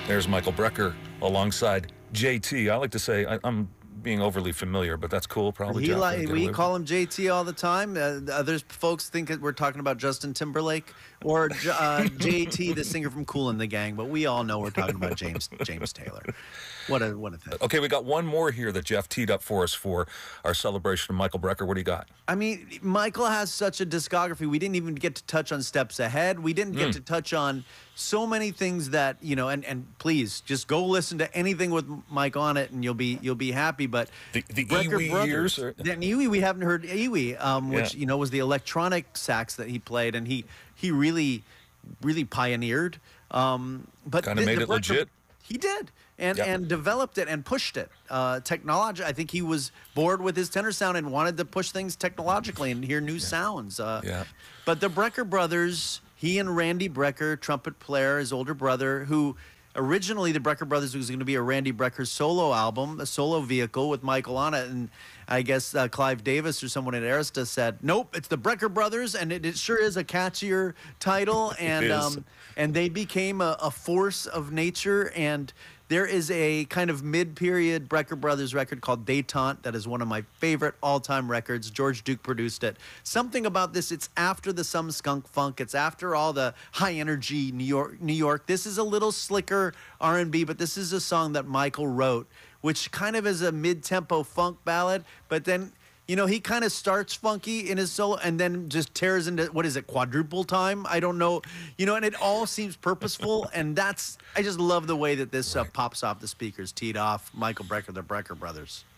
There's Michael Brecker alongside JT. I like to say I'm being overly familiar, but that's cool. Probably Jeff, We call him JT all the time. Others folks think that we're talking about Justin Timberlake or JT, the singer from Kool and the Gang, but we all know we're talking about James Taylor. What a thing. Okay, we got one more here that Jeff teed up for us for our celebration of Michael Brecker. What do you got? I mean, Michael has such a discography. We didn't even get to touch on Steps Ahead. We didn't get to touch on so many things that, and please just go listen to anything with Mike on it and you'll be happy. But the Iwi years? Iwi, we haven't heard Iwi, which, was the electronic sax that he played, and he really, really pioneered. But kind of made it legit. He did, and developed it and pushed it. Technology. I think he was bored with his tenor sound and wanted to push things technologically and hear new sounds. But the Brecker brothers, he and Randy Brecker, trumpet player, his older brother, who originally the Brecker brothers was going to be a Randy Brecker solo album, a solo vehicle with Michael on it, and I guess Clive Davis or someone at Arista said, nope, it's the Brecker brothers, and it sure is a catchier title, and they became a force of nature. And there is a kind of mid-period Brecker Brothers record called Détente that is one of my favorite all-time records. George Duke produced it. Something about this, it's after the Some Skunk Funk. It's after all the high-energy New York. This is a little slicker R&B, but this is a song that Michael wrote, which kind of is a mid-tempo funk ballad, but then he kind of starts funky in his solo and then just tears into, quadruple time? I don't know. And it all seems purposeful. And I just love the way that this pops off the speakers, teed off Michael Brecker, the Brecker brothers.